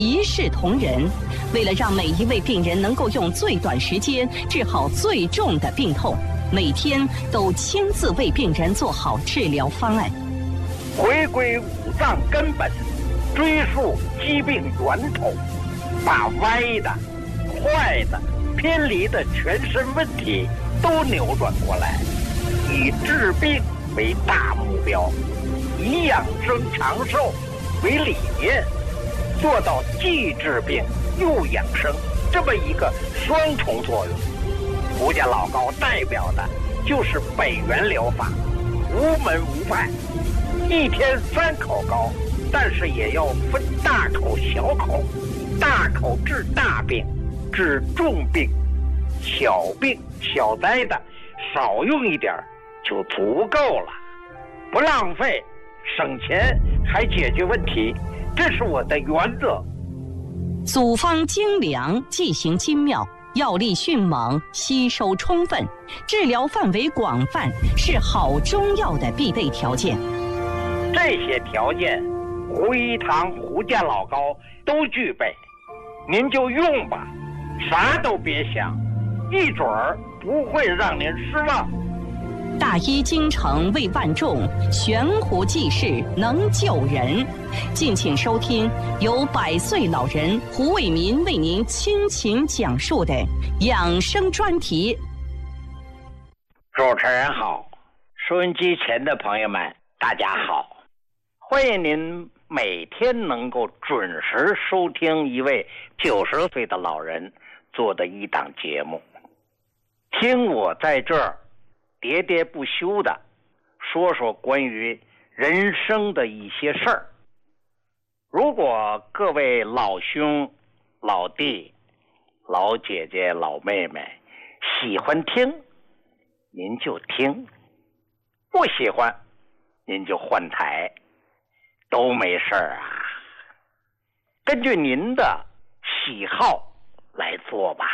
一视同仁。为了让每一位病人能够用最短时间治好最重的病痛，每天都亲自为病人做好治疗方案， 回归五脏根本，追溯疾病源头，把歪的、坏的、偏离的全身问题都扭转过来，以治病为大目标，以养生长寿为理念，做到既治病又养生这么一个双重作用。胡家老高代表的就是北元疗法，无门无派，一天3口膏，但是也要分大口小口，大口治大病，治重病，小病小灾的少用一点就足够了，不浪费，省钱还解决问题，这是我的原则。 组方精良，剂型精妙，药力迅猛，吸收充分，治疗范围广泛，是好中药的必备条件。 这些条件，胡一堂、胡家老高都具备，您就用吧，啥都别想，一准儿不会让您失望。 大医精诚为万众，悬壶济世能救人。敬请收听由100岁老人胡伟民为您倾情讲述的养生专题。 主持人好，收音机前的朋友们大家好，欢迎您每天能够准时收听一位90岁的老人做的一档节目，听我在这儿喋喋不休的说说关于人生的一些事儿。如果各位老兄、老弟、老姐姐、老妹妹喜欢听，您就听；不喜欢，您就换台，都没事儿啊。根据您的喜好来做吧。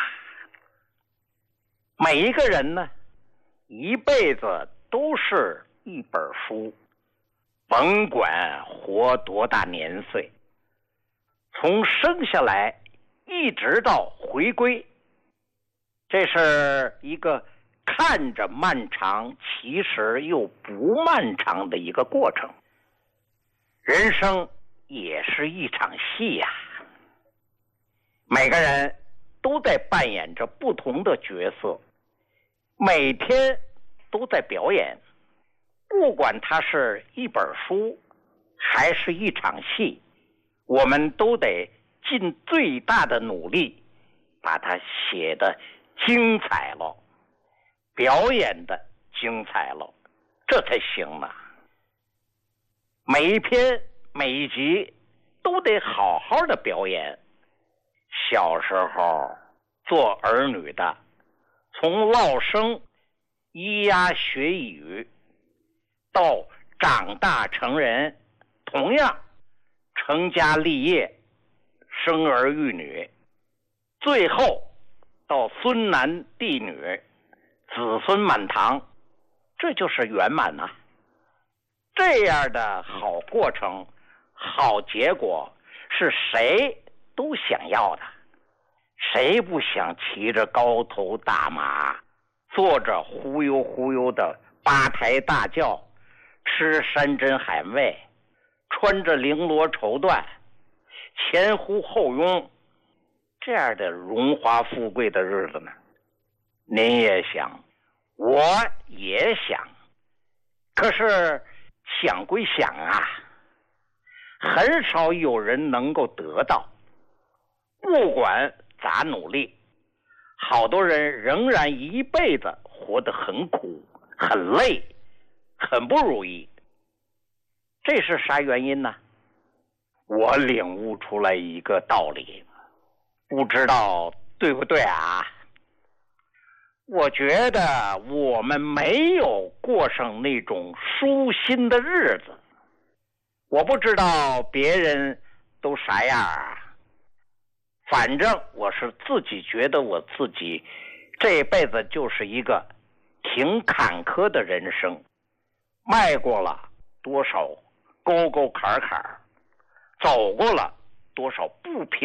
每一个人呢，一辈子都是一本书，甭管活多大年岁，从生下来一直到回归，这是一个看着漫长，其实又不漫长的一个过程。人生也是一场戏呀，每个人都在扮演着不同的角色，每天都在表演，不管它是一本书还是一场戏，我们都得尽最大的努力把它写得精彩了，表演的精彩了，这才行呢。每一篇每一集都得好好的表演。小时候做儿女的，从落生咿呀学语，到长大成人，同样成家立业，生儿育女，最后到孙男弟女，子孙满堂，这就是圆满啊。这样的好过程、好结果是谁都想要的，谁不想骑着高头大马，坐着忽悠忽悠的八抬大轿，吃山珍海味，穿着绫罗绸缎，前呼后拥，这样的荣华富贵的日子呢？您也想，我也想，可是想归想啊，很少有人能够得到。不管咋努力，好多人仍然一辈子活得很苦、很累、很不如意。这是啥原因呢？我领悟出来一个道理，不知道对不对啊？我觉得我们没有过上那种舒心的日子。我不知道别人都啥样啊，反正我是自己觉得我自己这辈子就是一个挺坎坷的人生，迈过了多少沟沟坎坎，走过了多少不平